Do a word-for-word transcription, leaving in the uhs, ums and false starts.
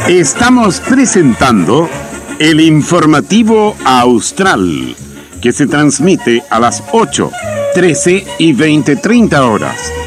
Estamos presentando el informativo Austral, que se transmite a las ocho, trece y veinte treinta horas